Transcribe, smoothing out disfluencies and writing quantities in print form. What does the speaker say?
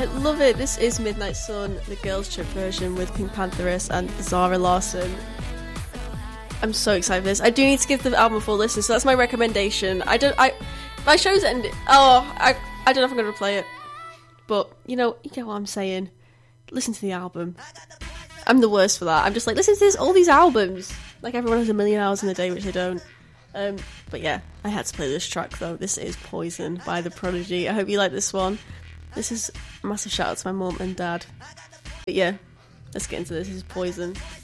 love it. This is Midnight Sun, the girls' trip version with Pink Pantheress and Zara Larsson. I'm so excited for this. I do need to give the album a full listen, so that's my recommendation. My show's ended. I don't know if I'm going to replay it. But, you get what I'm saying. Listen to the album. I'm the worst for that. I'm just like, listen to all these albums. Like everyone has a million hours in the day, which they don't. But yeah, I had to play this track though. This is Poison by The Prodigy. I hope you like this one. This is a massive shout out to my mum and dad. But yeah, let's get into this. This is Poison.